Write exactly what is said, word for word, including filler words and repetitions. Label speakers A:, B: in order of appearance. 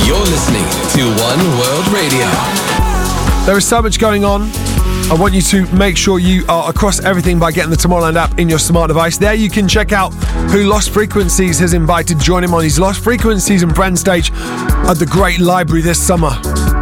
A: You're listening to One World Radio.
B: There is so much going on. I want you to make sure you are across everything by getting the Tomorrowland app in your smart device. There you can check out who Lost Frequencies has invited to join him on his Lost Frequencies and Brand stage at the Great Library this summer.